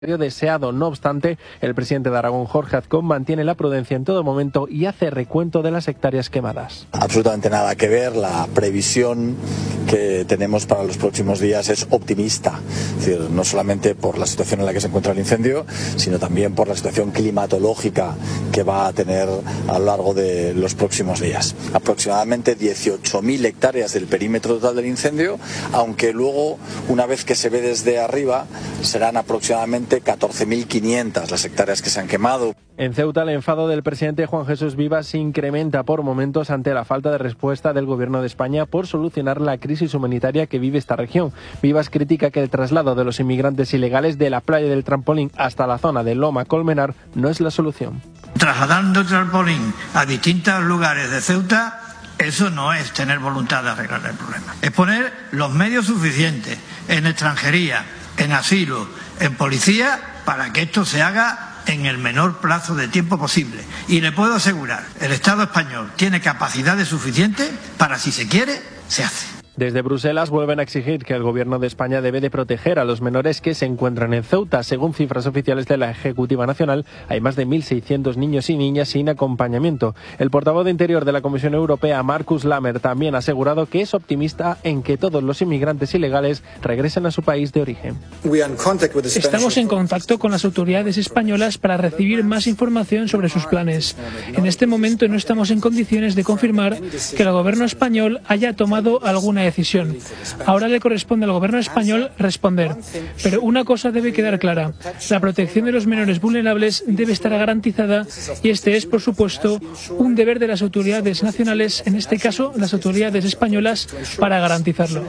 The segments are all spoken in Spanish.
deseado. No obstante, el presidente de Aragón, Jorge Azcón, mantiene la prudencia en todo momento y hace recuento de las hectáreas quemadas. Absolutamente nada que ver. La previsión que tenemos para los próximos días es optimista. Es decir, no solamente por la situación en la que se encuentra el incendio, sino también por la situación climatológica que va a tener a lo largo de los próximos días. Aproximadamente 18.000 hectáreas del perímetro total del incendio, aunque luego, una vez que se ve desde arriba, serán aproximadamente 14.500 las hectáreas que se han quemado. En Ceuta, el enfado del presidente Juan Jesús Vivas se incrementa por momentos ante la falta de respuesta del Gobierno de España por solucionar la crisis humanitaria que vive esta región. Vivas critica que el traslado de los inmigrantes ilegales de la playa del Trampolín hasta la zona de Loma Colmenar no es la solución. Trasladando el trampolín a distintos lugares de Ceuta, eso no es tener voluntad de arreglar el problema. Es poner los medios suficientes en extranjería, en asilo, en policía, para que esto se haga en el menor plazo de tiempo posible. Y le puedo asegurar, el Estado español tiene capacidades suficientes para, si se quiere, se hace. Desde Bruselas vuelven a exigir que el Gobierno de España debe de proteger a los menores que se encuentran en Ceuta. Según cifras oficiales de la Ejecutiva Nacional, hay más de 1.600 niños y niñas sin acompañamiento. El portavoz de Interior de la Comisión Europea, Markus Lammer, también ha asegurado que es optimista en que todos los inmigrantes ilegales regresen a su país de origen. Estamos en contacto con las autoridades españolas para recibir más información sobre sus planes. En este momento no estamos en condiciones de confirmar que el Gobierno español haya tomado alguna decisión. Ahora le corresponde al Gobierno español responder. Pero una cosa debe quedar clara. La protección de los menores vulnerables debe estar garantizada y este es, por supuesto, un deber de las autoridades nacionales, en este caso las autoridades españolas, para garantizarlo.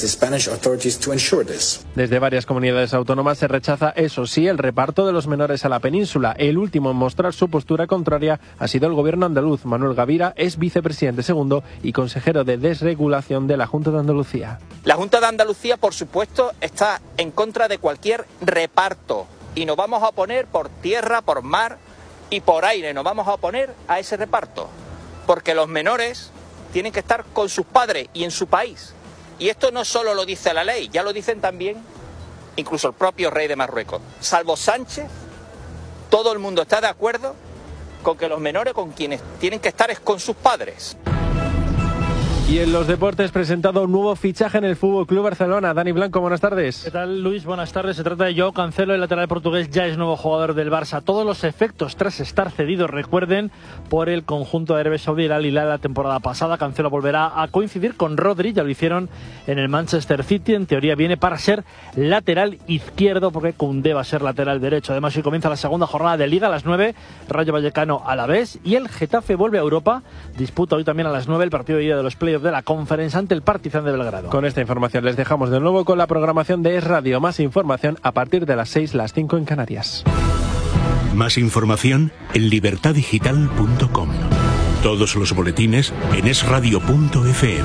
Desde varias comunidades autónomas se rechaza, eso sí, el reparto de los menores a la península. El último en mostrar su postura contraria ha sido el Gobierno andaluz. Manuel Gavira es vicepresidente segundo y consejero de desregulación de la Junta de Andalucía. La Junta de Andalucía, por supuesto, está en contra de cualquier reparto y nos vamos a oponer por tierra, por mar y por aire. Nos vamos a oponer a ese reparto porque los menores tienen que estar con sus padres y en su país. Y esto no solo lo dice la ley, ya lo dicen también incluso el propio rey de Marruecos. Salvo Sánchez, todo el mundo está de acuerdo con que los menores con quienes tienen que estar es con sus padres. Y en los deportes, presentado un nuevo fichaje en el Fútbol Club Barcelona. Dani Blanco, buenas tardes. ¿Qué tal, Luis? Buenas tardes. Se trata de Joao Cancelo, el lateral portugués, ya es nuevo jugador del Barça. Todos los efectos tras estar cedido, recuerden, por el conjunto de Arabia Saudí, el Al Hilal, la temporada pasada. Cancelo volverá a coincidir con Rodri, ya lo hicieron en el Manchester City. En teoría viene para ser lateral izquierdo, porque Koundé va a ser lateral derecho. Además, hoy comienza la segunda jornada de Liga a las 9, Rayo Vallecano Alavés, y el Getafe vuelve a Europa. Disputa hoy también a las 9 el partido de ida de los playoffs de la Conference ante el Partizan de Belgrado. Con esta información les dejamos de nuevo con la programación de Es Radio. Más información a partir de las 6, las 5 en Canarias. Más información en libertadigital.com. Todos los boletines en esradio.fm.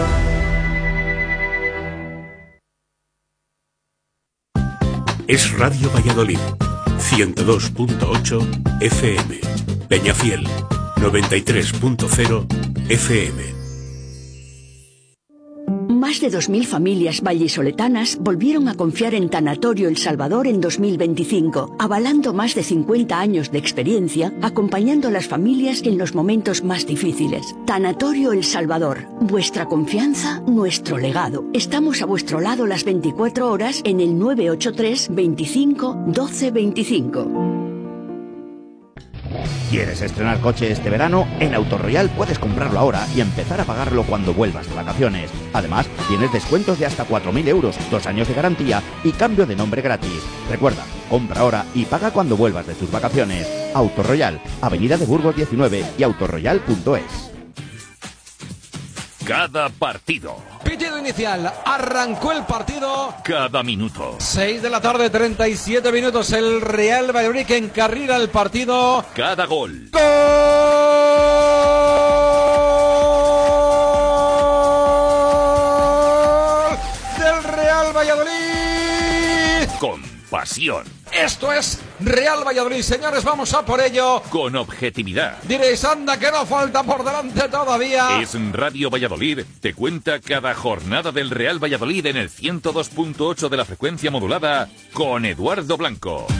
Es Radio Valladolid, 102.8 FM. Peñafiel, 93.0 FM. Más de 2.000 familias vallisoletanas volvieron a confiar en Tanatorio El Salvador en 2025, avalando más de 50 años de experiencia, acompañando a las familias en los momentos más difíciles. Tanatorio El Salvador, vuestra confianza, nuestro legado. Estamos a vuestro lado las 24 horas en el 983 25 12 25. ¿Quieres estrenar coche este verano? En Autoroyal puedes comprarlo ahora y empezar a pagarlo cuando vuelvas de vacaciones. Además, tienes descuentos de hasta 4.000 euros, 2 años de garantía y cambio de nombre gratis. Recuerda, compra ahora y paga cuando vuelvas de tus vacaciones. Autoroyal, Avenida de Burgos 19 y autoroyal.es. Cada partido. Pitido inicial, arrancó el partido. Cada minuto. 6 de la tarde, 37 minutos. El Real Valladolid que encarrila el partido. Cada gol. ¡Gol! Del Real Valladolid. Con pasión. Esto es Real Valladolid, señores, vamos a por ello. Con objetividad. Diréis, anda, que no falta por delante todavía. Es Radio Valladolid, te cuenta cada jornada del Real Valladolid en el 102.8 de la frecuencia modulada con Eduardo Blanco.